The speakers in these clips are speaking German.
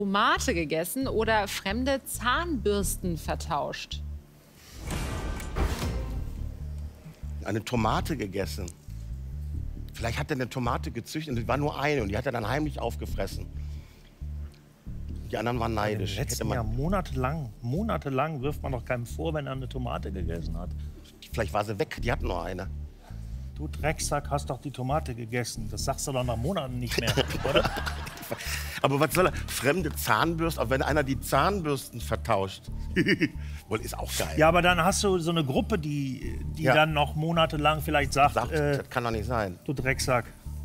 Tomate gegessen oder fremde Zahnbürsten vertauscht? Eine Tomate gegessen. Vielleicht hat er eine Tomate gezüchtet und es war nur eine und die hat er dann heimlich aufgefressen. Die anderen waren neidisch. Im letzten Jahr monatelang wirft man doch keinem vor, wenn er eine Tomate gegessen hat. Vielleicht war sie weg, die hatten nur eine. Du Drecksack, hast doch die Tomate gegessen. Das sagst du doch nach Monaten nicht mehr, oder? Aber was soll er? Fremde Zahnbürsten, auch wenn einer die Zahnbürsten vertauscht. Wohl ist auch geil. Ja, aber dann hast du so eine Gruppe, die Ja. dann noch monatelang vielleicht sagt, Das kann doch nicht sein. du Drecksack.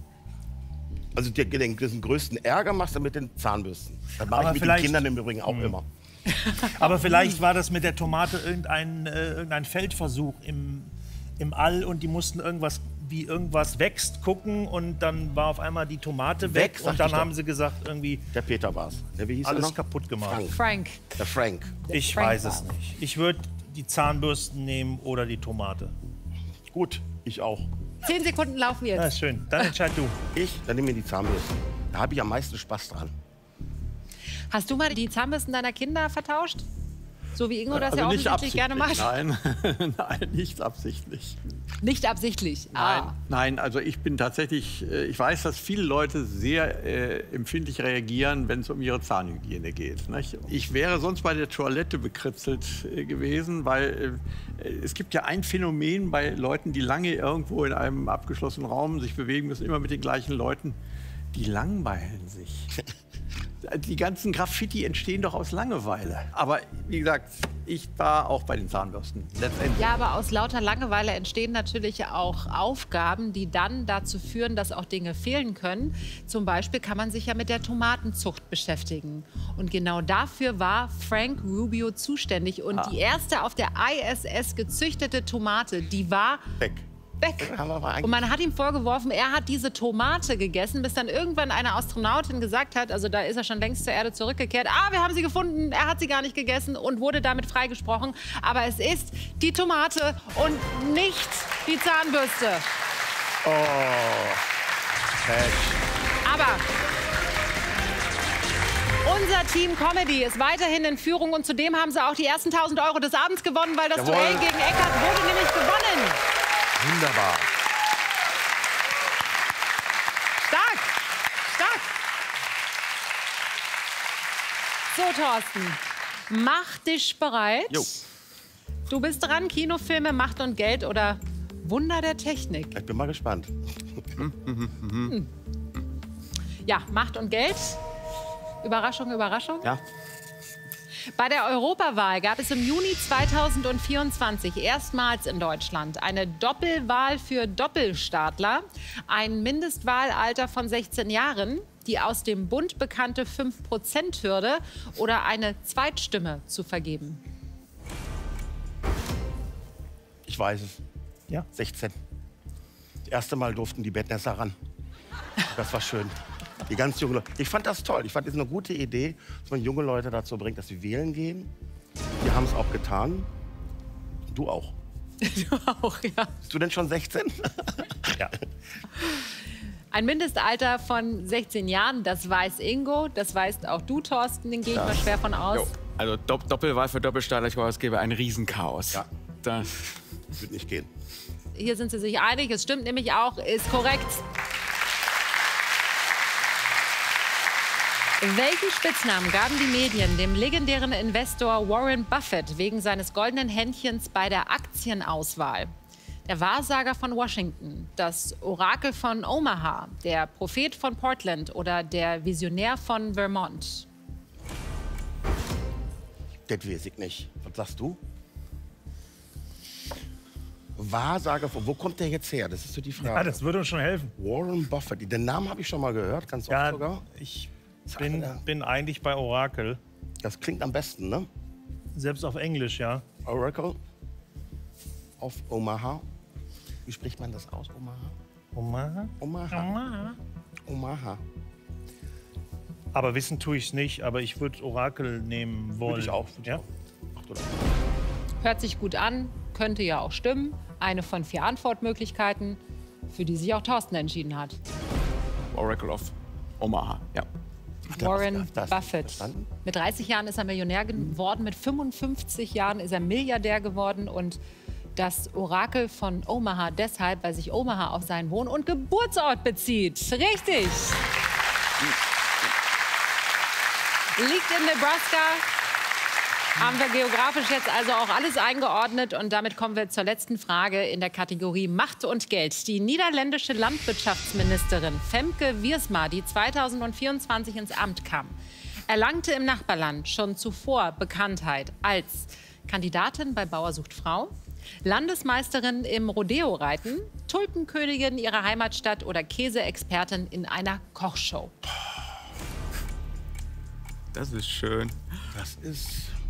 Also den größten Ärger machst du mit den Zahnbürsten. Das mache Aber ich mit den vielleicht- Kindern im Übrigen auch immer. Aber vielleicht war das mit der Tomate irgendein Feldversuch im All und die mussten wie irgendwas wächst gucken und dann war auf einmal die Tomate weg Weg, sag und dann ich doch. haben sie gesagt, irgendwie Der Peter war's. Der, wie hieß er alles noch? kaputt gemacht. Frank. Frank. Der Frank. Ich Frank weiß war's. es nicht. Ich würde die Zahnbürsten nehmen oder die Tomate. Gut, ich auch. 10 Sekunden laufen jetzt. Na, ist schön. Dann entscheid du. Dann nehme ich die Zahnbürsten. Da habe ich am meisten Spaß dran. Hast du mal die Zahnbürsten deiner Kinder vertauscht? So wie Ingo das Also ja nicht offensichtlich gerne macht. Nein, nein, nicht absichtlich. Nicht absichtlich. Nein, nein, also ich bin tatsächlich, ich weiß, dass viele Leute sehr empfindlich reagieren, wenn es um ihre Zahnhygiene geht. Nicht? Ich wäre sonst bei der Toilette bekritzelt gewesen, weil es gibt ja ein Phänomen bei Leuten, die lange irgendwo in einem abgeschlossenen Raum sich bewegen müssen, immer mit den gleichen Leuten, die langweilen sich. Die ganzen Graffiti entstehen doch aus Langeweile. Aber wie gesagt, ich war auch bei den Zahnbürsten. Letztendlich. Ja, aber aus lauter Langeweile entstehen natürlich auch Aufgaben, die dann dazu führen, dass auch Dinge fehlen können. Zum Beispiel kann man sich ja mit der Tomatenzucht beschäftigen. Und genau dafür war Frank Rubio zuständig. Und die erste auf der ISS gezüchtete Tomate, die war Weg. weg. Haben wir aber eigentlich- Und man hat ihm vorgeworfen, er hat diese Tomate gegessen, bis dann irgendwann eine Astronautin gesagt hat, also da ist er schon längst zur Erde zurückgekehrt, wir haben sie gefunden, er hat sie gar nicht gegessen und wurde damit freigesprochen. Aber es ist die Tomate und nicht die Zahnbürste. Aber unser Team Comedy ist weiterhin in Führung und zudem haben sie auch die ersten 1.000 € des Abends gewonnen, weil das Jawohl. Duell gegen Eckart wurde nämlich gewonnen. Wunderbar. Stark, stark. So, Thorsten, mach dich bereit. Jo. Du bist dran, Kinofilme, Macht und Geld oder Wunder der Technik. Ich bin mal gespannt. Ja, Macht und Geld. Überraschung, Überraschung. Ja. Bei der Europawahl gab es im Juni 2024 erstmals in Deutschland eine Doppelwahl für Doppelstaatler, ein Mindestwahlalter von 16 Jahren, die aus dem Bund bekannte 5%-Hürde oder eine Zweitstimme zu vergeben. Ich weiß es. Ja. 16. Das erste Mal durften die Bettnässer ran. Das war schön. Die ganz jungen Leute. Ich fand das toll. Ich fand es eine gute Idee, dass man junge Leute dazu bringt, dass sie wählen gehen. Die haben es auch getan. Du auch. Du auch, ja. Bist du denn schon 16? Ja. Ein Mindestalter von 16 Jahren, das weiß Ingo, das weißt auch du, Thorsten, den gehe ich mal schwer von aus. Jo. Also Doppelwahl für Doppelstaatler, ich glaube, es gäbe ein Riesenchaos. Ja. Das Wird nicht gehen. Hier sind sie sich einig, es stimmt nämlich auch, ist korrekt. Welchen Spitznamen gaben die Medien dem legendären Investor Warren Buffett wegen seines goldenen Händchens bei der Aktienauswahl? Der Wahrsager von Washington, das Orakel von Omaha, der Prophet von Portland oder der Visionär von Vermont? Das weiß ich nicht. Was sagst du? Wahrsager, wo kommt der jetzt her? Das ist so die Frage. Ja, das würde uns schon helfen. Warren Buffett. Den Namen habe ich schon mal gehört, ganz oft sogar. Ja, ich bin eigentlich bei Orakel. Das klingt am besten, ne? Selbst auf Englisch, ja. Oracle of Omaha. Wie spricht man das aus? Omaha? Omaha? Omaha. Omaha. Omaha. Aber wissen tue ich es nicht, aber ich würde Orakel nehmen wollen. Würde ich auch. Ja? Ach, du da. Hört sich gut an, könnte ja auch stimmen. Eine von 4 Antwortmöglichkeiten, für die sich auch Thorsten entschieden hat. Oracle of Omaha, ja. Warren das Buffett. verstanden? Mit 30 Jahren ist er Millionär geworden, mit 55 Jahren ist er Milliardär geworden und das Orakel von Omaha deshalb, weil sich Omaha auf seinen Wohn- und Geburtsort bezieht. Richtig. Liegt in Nebraska. Haben wir geografisch jetzt also auch alles eingeordnet. Und damit kommen wir zur letzten Frage in der Kategorie Macht und Geld. Die niederländische Landwirtschaftsministerin Femke Wiersma, die 2024 ins Amt kam, erlangte im Nachbarland schon zuvor Bekanntheit als Kandidatin bei Bauer sucht Frau, Landesmeisterin im Rodeo-Reiten, Tulpenkönigin ihrer Heimatstadt oder Käseexpertin in einer Kochshow. Das ist schön. Das ist...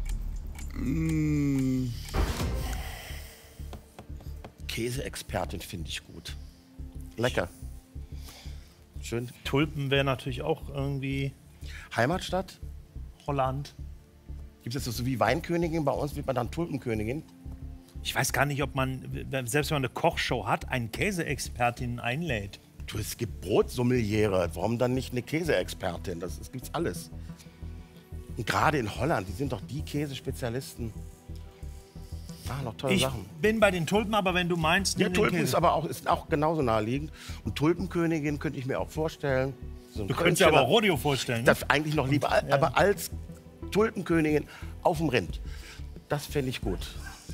Käseexpertin finde ich gut. Lecker. Schön. Tulpen wäre natürlich auch irgendwie Heimatstadt? Holland. Gibt es jetzt so wie Weinkönigin? Bei uns wird man dann Tulpenkönigin. Ich weiß gar nicht, ob man, selbst wenn man eine Kochshow hat, einen Käseexpertin einlädt. Du, es gibt Brotsommeliere. Warum dann nicht eine Käseexpertin? Das gibt's alles. Und gerade in Holland, die sind doch die Käsespezialisten. Ah, noch tolle Ich Sachen. bin bei den Tulpen, aber wenn du meinst, Ja, nimm den Tulpen Käse. ist aber auch genauso naheliegend. Und Tulpenkönigin könnte ich mir auch vorstellen. So ein Du könntest dir Kölscher- aber Rodeo vorstellen. Ne? Das eigentlich noch lieber, aber als Tulpenkönigin auf dem Rind. Das fände ich gut.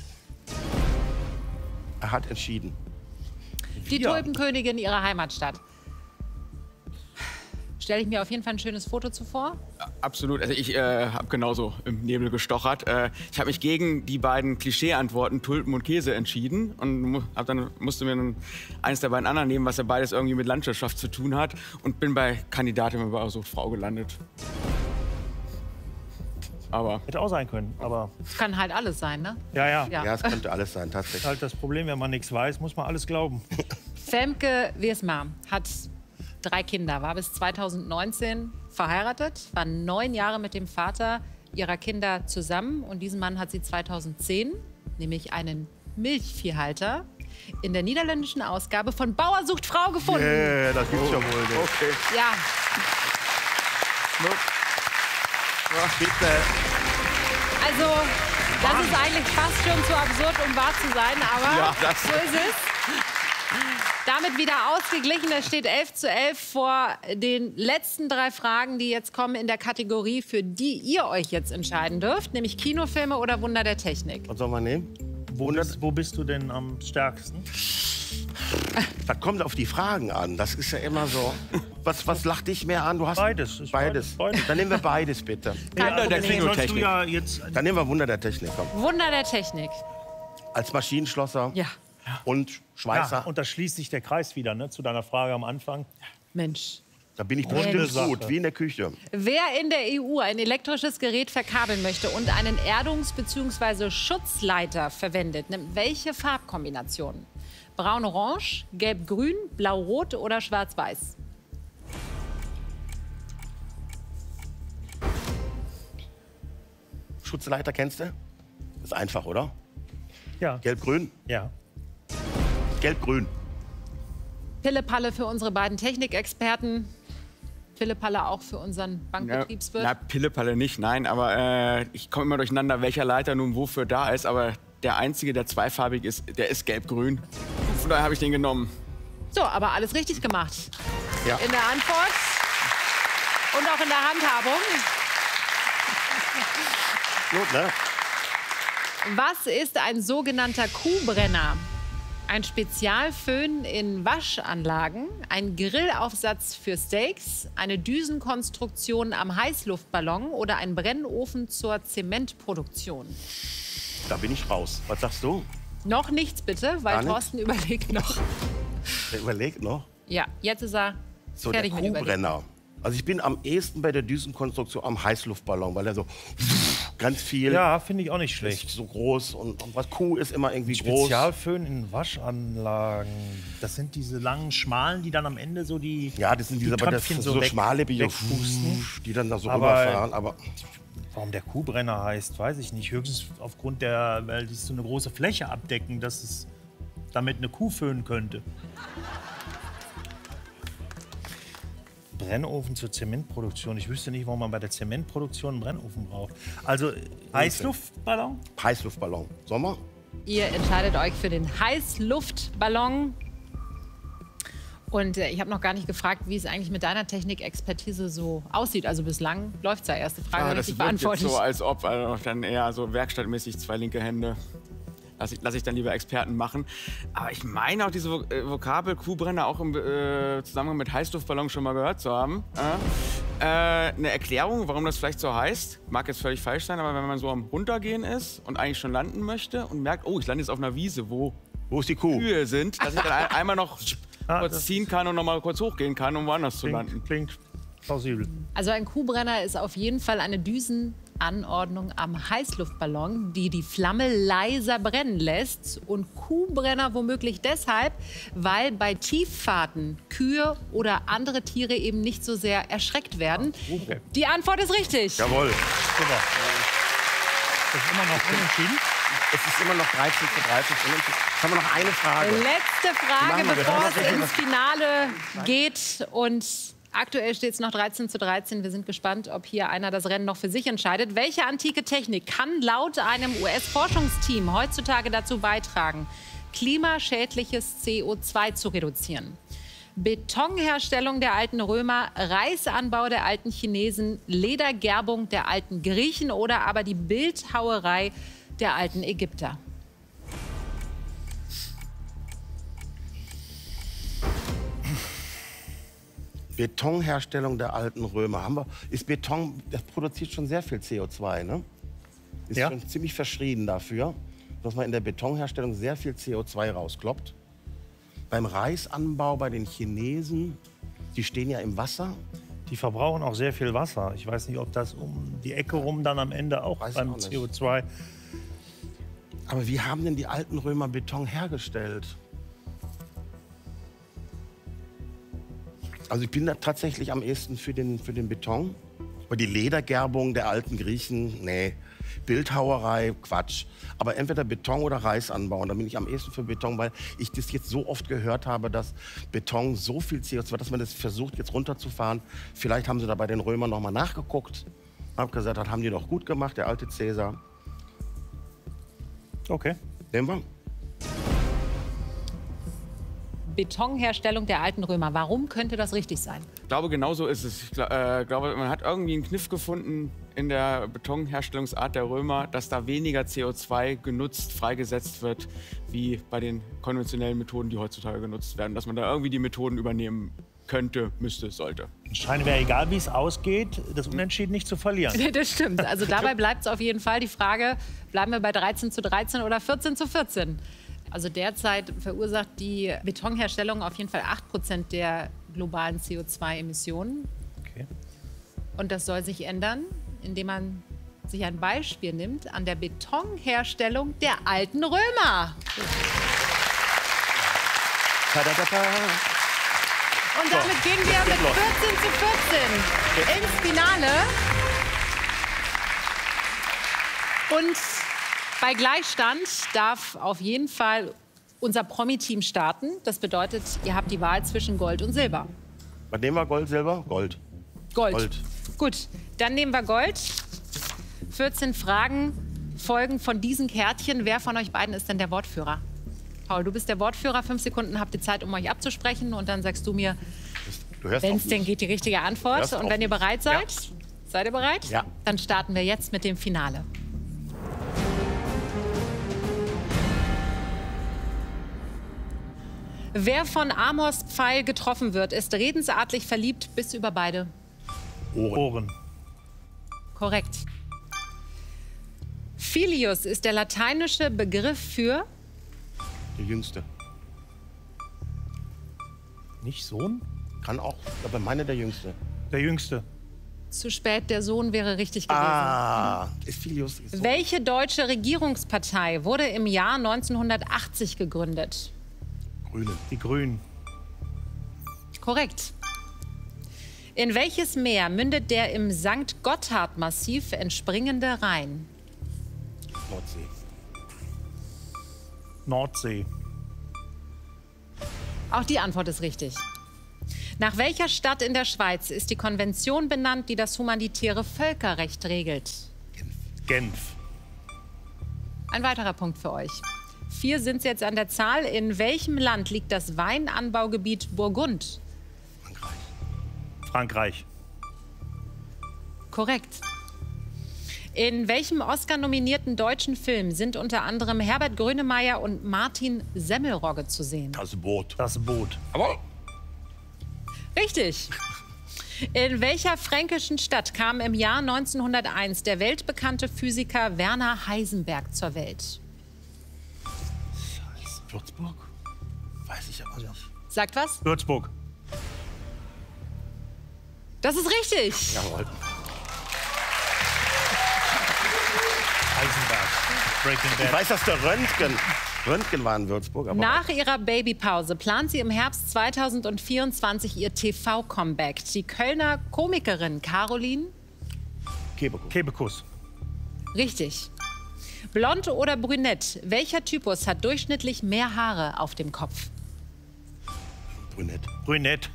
Er hat entschieden. Die Wir. Tulpenkönigin ihrer Heimatstadt. Stelle ich mir auf jeden Fall ein schönes Foto zuvor. Absolut. Also ich habe genauso im Nebel gestochert. Ich habe mich gegen die beiden Klischee-Antworten Tulpen und Käse entschieden und musste mir dann eines der beiden anderen nehmen, was ja beides irgendwie mit Landwirtschaft zu tun hat und bin bei Kandidatin bei so Frau gelandet. Aber Hätte auch sein können, aber Es kann halt alles sein, ne? ja. Ja, es könnte alles sein, tatsächlich. Halt das Problem, wenn man nichts weiß, muss man alles glauben. Femke Wiersma hat 3 Kinder, war bis 2019 verheiratet, war 9 Jahre mit dem Vater ihrer Kinder zusammen. Und diesen Mann hat sie 2010, nämlich einen Milchviehhalter, in der niederländischen Ausgabe von Bauer sucht Frau gefunden. Das gibt's ja wohl. okay. Ja, Bitte. also das ist eigentlich fast schon zu absurd, um wahr zu sein, aber Ja, das- so ist es. Damit wieder ausgeglichen. Es steht 11:11 vor den letzten 3 Fragen, die jetzt kommen in der Kategorie, für die ihr euch jetzt entscheiden dürft, nämlich Kinofilme oder Wunder der Technik. Was soll man nehmen? Wo bist du denn am stärksten? Das kommt auf die Fragen an. Das ist ja immer so. Was lacht dich mehr an? Du hast Beides. Ist Beides. beides. Dann nehmen wir beides, bitte. Kein aber Problem. deswegen sollst du Technik. ja jetzt Dann nehmen wir Wunder der Technik. Komm. Wunder der Technik. Als Maschinenschlosser Ja, und ja, Schweißer. und da schließt sich der Kreis wieder, ne, zu deiner Frage am Anfang. Mensch. Da bin ich Runde bestimmt Sache. gut, wie in der Küche. Wer in der EU ein elektrisches Gerät verkabeln möchte und einen Erdungs- bzw. Schutzleiter verwendet, nimmt welche Farbkombinationen? Braun-Orange, Gelb-Grün, Blau-Rot oder Schwarz-Weiß? Schutzleiter kennst du? Ist einfach, oder? Ja. Gelb-Grün? Ja. Gelb-Grün. Pille-Palle für unsere beiden Technikexperten. Pille-Palle auch für unseren Bankbetriebswirt. Na, Pillepalle nicht, nein, aber ich komme immer durcheinander, welcher Leiter nun wofür da ist. Aber der einzige, der zweifarbig ist, der ist gelb-grün. Von daher habe ich den genommen. So, aber alles richtig gemacht. Ja. In der Antwort und auch in der Handhabung. Gut, ne? Was ist ein sogenannter Kuhbrenner? Ein Spezialföhn in Waschanlagen, ein Grillaufsatz für Steaks, eine Düsenkonstruktion am Heißluftballon oder ein Brennofen zur Zementproduktion? Da bin ich raus. Was sagst du? Noch nichts bitte, weil Gar nichts? Thorsten überlegt noch. Der überlegt noch. Ja, jetzt ist er So, fertig der mit Überlegen. Kuhbrenner. Also ich bin am ehesten bei der Düsenkonstruktion am Heißluftballon, weil er so ganz viel Ja, finde ich auch nicht ist schlecht. so groß und was Kuh ist immer irgendwie groß. Spezialföhn in Waschanlagen. Das sind diese langen, schmalen, die dann am Ende so die. Ja, das sind diese aber das Tröpfchen so weg- schmale, wegpusten. die dann da so Aber- rüberfahren. Aber Warum der Kuhbrenner heißt, weiß ich nicht. Höchstens aufgrund der, weil die so eine große Fläche abdecken, dass es damit eine Kuh föhnen könnte. Brennofen zur Zementproduktion. Ich wüsste nicht, warum man bei der Zementproduktion einen Brennofen braucht. Also Heißluftballon? Heißluftballon. Sommer? Ihr entscheidet euch für den Heißluftballon. Und ich habe noch gar nicht gefragt, wie es eigentlich mit deiner Technikexpertise so aussieht. Also bislang läuft es ja. Erste Frage richtig beantwortet. So, als ob, also dann eher so werkstattmäßig 2 linke Hände. Lass ich dann lieber Experten machen. Aber ich meine auch diese Vokabel Kuhbrenner auch im Zusammenhang mit Heißluftballon schon mal gehört zu haben. Eine Erklärung, warum das vielleicht so heißt, mag jetzt völlig falsch sein, aber wenn man so am Runtergehen ist und eigentlich schon landen möchte und merkt, oh, ich lande jetzt auf einer Wiese, wo ist die Kuh? Kühe sind, dass ich dann einmal noch kurz ziehen kann und noch mal kurz hochgehen kann, um woanders zu landen. Klingt plausibel. Also ein Kuhbrenner ist auf jeden Fall eine Düsenanordnung am Heißluftballon, die die Flamme leiser brennen lässt. Und Kuhbrenner womöglich deshalb, weil bei Tieffahrten Kühe oder andere Tiere eben nicht so sehr erschreckt werden. Okay. Die Antwort ist richtig. Jawohl. Super. Das ist immer noch unentschieden. Es ist immer noch 13:13. Jetzt haben wir noch eine Frage. Letzte Frage, Machen wir. bevor Wir es haben noch ins Finale geht. Und aktuell steht es noch 13:13. Wir sind gespannt, ob hier einer das Rennen noch für sich entscheidet. Welche antike Technik kann laut einem US-Forschungsteam heutzutage dazu beitragen, klimaschädliches CO2 zu reduzieren? Betonherstellung der alten Römer, Reisanbau der alten Chinesen, Ledergerbung der alten Griechen oder aber die Bildhauerei der alten Ägypter? Betonherstellung der alten Römer. Ist Beton, das produziert schon sehr viel CO2, ne? Ist Ja. schon ziemlich verschrien dafür, dass man in der Betonherstellung sehr viel CO2 rauskloppt. Beim Reisanbau bei den Chinesen, die stehen ja im Wasser. Die verbrauchen auch sehr viel Wasser. Ich weiß nicht, ob das um die Ecke rum dann am Ende auch Weiß beim ich auch nicht. CO2... Aber wie haben denn die alten Römer Beton hergestellt? Also ich bin da tatsächlich am ehesten für den Beton. Aber die Ledergerbung der alten Griechen, nee. Bildhauerei, Quatsch. Aber entweder Beton oder Reisanbau. Und da bin ich am ehesten für Beton, weil ich das jetzt so oft gehört habe, dass Beton so viel CO2, dass man das versucht jetzt runterzufahren. Vielleicht haben sie da bei den Römern noch mal nachgeguckt. Hab gesagt, das haben die doch gut gemacht, der alte Cäsar. Okay. Nehmen wir. Betonherstellung der alten Römer. Warum könnte das richtig sein? Ich glaube, genau so ist es. Ich glaube, man hat irgendwie einen Kniff gefunden in der Betonherstellungsart der Römer, dass da weniger CO2 genutzt, freigesetzt wird, wie bei den konventionellen Methoden, die heutzutage genutzt werden. Dass man da irgendwie die Methoden übernehmen könnte, müsste, sollte. Scheint wäre, egal wie es ausgeht, das Unentschieden nicht zu verlieren. Das stimmt. Also dabei bleibt es auf jeden Fall die Frage, bleiben wir bei 13:13 oder 14:14? Also derzeit verursacht die Betonherstellung auf jeden Fall 8% der globalen CO2-Emissionen. Okay. Und das soll sich ändern, indem man sich ein Beispiel nimmt an der Betonherstellung der alten Römer. Und damit gehen wir mit 14:14 ins Finale. Und bei Gleichstand darf auf jeden Fall unser Promi-Team starten. Das bedeutet, ihr habt die Wahl zwischen Gold und Silber. Was nehmen wir? Gold, Silber? Gold. Gold. Gut, dann nehmen wir Gold. 14 Fragen folgen von diesen Kärtchen. Wer von euch beiden ist denn der Wortführer? Paul, du bist der Wortführer. 5 Sekunden habt ihr Zeit, um euch abzusprechen. Und dann sagst du mir, wenn es denn geht, die richtige Antwort. Hörst Und auf wenn ihr mich. bereit seid, seid ihr bereit? Ja. Dann starten wir jetzt mit dem Finale. Wer von Amors Pfeil getroffen wird, ist redensartlich verliebt bis über beide. Ohren. Korrekt. Filius ist der lateinische Begriff für Der Jüngste. Nicht Sohn? Kann auch, aber meine der Jüngste. Der Jüngste. zu spät, der Sohn wäre richtig gewesen. Ah, ist Filius. Ist so. Welche deutsche Regierungspartei wurde im Jahr 1980 gegründet? Grüne. Die Grünen. Korrekt. In welches Meer mündet der im St. Gotthard-Massiv entspringende Rhein? Nordsee. Nordsee. Auch die Antwort ist richtig. Nach welcher Stadt in der Schweiz ist die Konvention benannt, die das humanitäre Völkerrecht regelt? Genf. Ein weiterer Punkt für euch. 4 sind es jetzt an der Zahl. In welchem Land liegt das Weinanbaugebiet Burgund? Frankreich. Korrekt. In welchem Oscar-nominierten deutschen Film sind unter anderem Herbert Grönemeyer und Martin Semmelrogge zu sehen? Das Boot. Das Boot. Aber Richtig. In welcher fränkischen Stadt kam im Jahr 1901 der weltbekannte Physiker Werner Heisenberg zur Welt? Würzburg? Weiß ich aber nicht. Sagt was? Würzburg. Das ist richtig. Jawohl. Heisenberg. Breaking Bad. Ich weiß, dass der Röntgen war in Würzburg. Aber Nach ihrer Babypause plant sie im Herbst 2024 ihr TV-Comeback. Die Kölner Komikerin Caroline? Kebekus. Richtig. Blond oder brünett? Welcher Typus hat durchschnittlich mehr Haare auf dem Kopf? Brünett. Brünett.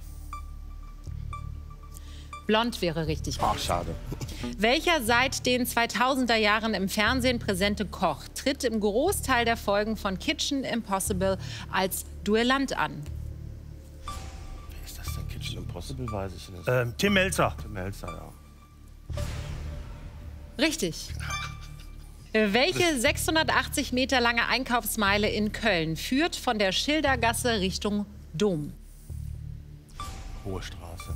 Blond wäre richtig. Ach, schade. Welcher seit den 2000er Jahren im Fernsehen präsente Koch tritt im Großteil der Folgen von Kitchen Impossible als Duellant an? Wer ist das denn? Kitchen Impossible, weiß ich nicht. Tim Melzer. Tim Melzer, ja. Richtig. Welche 680 Meter lange Einkaufsmeile in Köln führt von der Schildergasse Richtung Dom? Hohe Straße.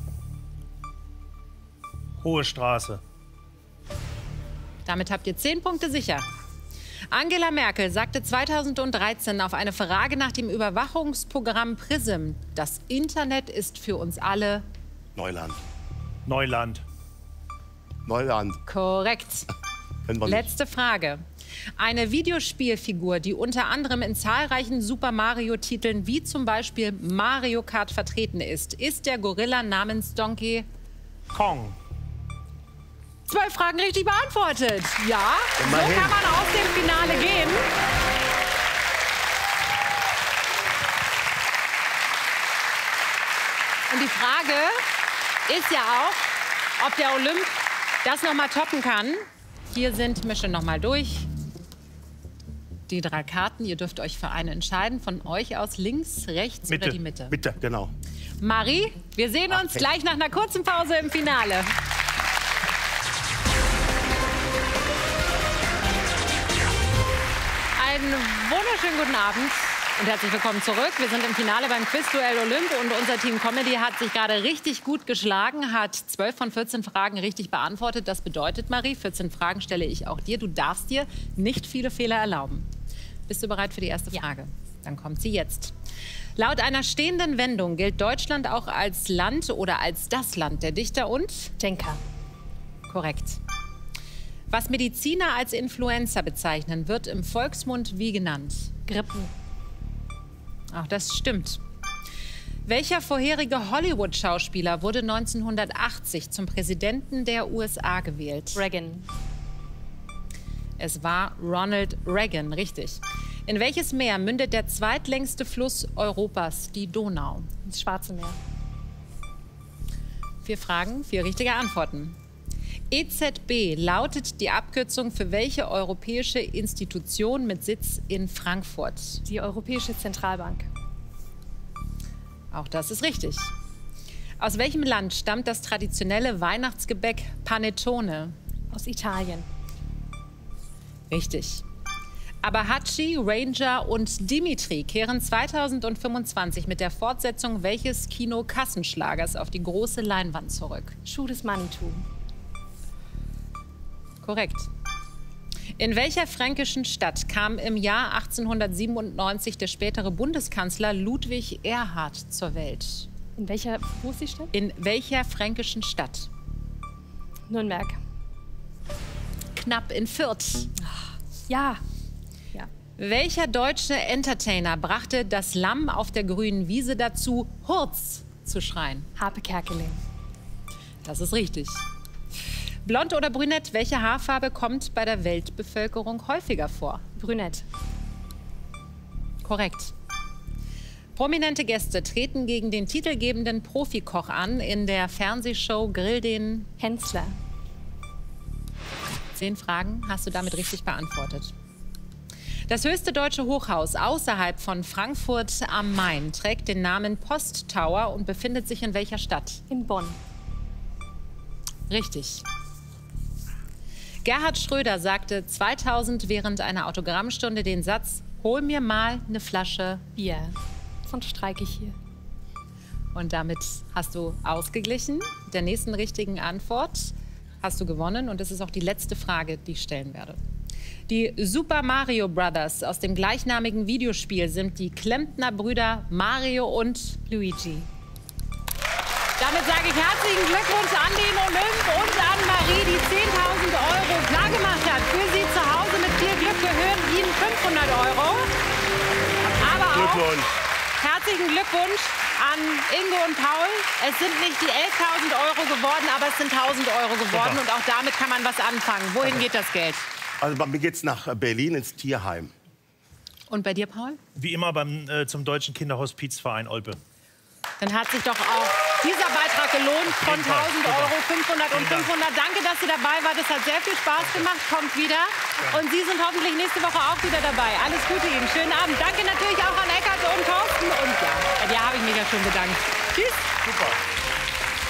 Hohe Straße. Damit habt ihr 10 Punkte sicher. Angela Merkel sagte 2013 auf eine Frage nach dem Überwachungsprogramm PRISM, das Internet ist für uns alle Neuland. Neuland. Neuland. korrekt. Kennen wir nicht. Letzte Frage. Eine Videospielfigur, die unter anderem in zahlreichen Super Mario-Titeln wie zum Beispiel Mario Kart vertreten ist der Gorilla namens Donkey. Kong. 12 Fragen richtig beantwortet. Ja, Immerhin. so kann man aus dem Finale gehen. Und die Frage ist ja auch, ob der Olymp das noch mal toppen kann. Hier sind, mische noch mal durch, die 3 Karten. Ihr dürft euch für eine entscheiden. Von euch aus links, rechts Mitte. oder die Mitte. Bitte, genau. Marie, wir sehen uns gleich nach einer kurzen Pause im Finale. Einen wunderschönen guten Abend und herzlich willkommen zurück. Wir sind im Finale beim Quizduell Olymp und unser Team Comedy hat sich gerade richtig gut geschlagen, hat 12 von 14 Fragen richtig beantwortet. Das bedeutet, Marie, 14 Fragen stelle ich auch dir. Du darfst dir nicht viele Fehler erlauben. Bist du bereit für die erste Frage? Dann kommt sie jetzt. Laut einer stehenden Wendung gilt Deutschland auch als Land oder als das Land der Dichter und Denker. Korrekt. Was Mediziner als Influenza bezeichnen, wird im Volksmund wie genannt? Grippen. Auch das stimmt. Welcher vorherige Hollywood-Schauspieler wurde 1980 zum Präsidenten der USA gewählt? Reagan. Es war Ronald Reagan, richtig. In welches Meer mündet der zweitlängste Fluss Europas, die Donau? Ins Schwarze Meer. 4 Fragen, 4 richtige Antworten. EZB lautet die Abkürzung für welche europäische Institution mit Sitz in Frankfurt? Die Europäische Zentralbank. Auch das ist richtig. Aus welchem Land stammt das traditionelle Weihnachtsgebäck Panettone? Aus Italien. Richtig. Abahachi, Ranger und Dimitri kehren 2025 mit der Fortsetzung welches Kino-Kassenschlagers auf die große Leinwand zurück? Schuh des Manitou. Korrekt. In welcher fränkischen Stadt kam im Jahr 1897 der spätere Bundeskanzler Ludwig Erhard zur Welt? In welcher, wo ist die Stadt? In welcher fränkischen Stadt? Nürnberg. Knapp in Fürth. Ja. Ja. Welcher deutsche Entertainer brachte das Lamm auf der grünen Wiese dazu, Hurz zu schreien? Harpe Kerkeling. Das ist richtig. Blond oder brünett, welche Haarfarbe kommt bei der Weltbevölkerung häufiger vor? Brünett. Korrekt. Prominente Gäste treten gegen den titelgebenden Profikoch an in der Fernsehshow Grill den Hensler. 10 Fragen hast du damit richtig beantwortet. Das höchste deutsche Hochhaus außerhalb von Frankfurt am Main trägt den Namen Post Tower und befindet sich in welcher Stadt? In Bonn. Richtig. Gerhard Schröder sagte 2000 während einer Autogrammstunde den Satz: Hol mir mal eine Flasche Bier. Sonst streike ich hier. Und damit hast du ausgeglichen. Mit der nächsten richtigen Antwort hast du gewonnen. Und das ist auch die letzte Frage, die ich stellen werde. Die Super Mario Brothers aus dem gleichnamigen Videospiel sind die Klempner-Brüder Mario und Luigi. damit sage ich herzlichen Glückwunsch an den Olymp und an Marie, die 10.000 € klargemacht hat. Für Sie zu Hause mit viel Glück gehören Ihnen 500 €. Aber auch herzlichen Glückwunsch an Ingo und Paul. Es sind nicht die 11.000 € geworden, aber es sind 1.000 € geworden. Und auch damit kann man was anfangen. Wohin geht das Geld? Also bei mir geht's nach Berlin ins Tierheim. Und bei dir, Paul? Wie immer zum Deutschen Kinderhospizverein Olpe. Dann hat sich doch auch dieser Beitrag gelohnt von 1.000 €, 500 und 500. Danke, dass Sie dabei waren. Das hat sehr viel Spaß gemacht. Kommt wieder. Und Sie sind hoffentlich nächste Woche auch wieder dabei. Alles Gute Ihnen. Schönen Abend. Danke natürlich auch an Eckart und Thorsten. Und ja, bei dir habe ich mich ja schon bedankt. Tschüss. Super.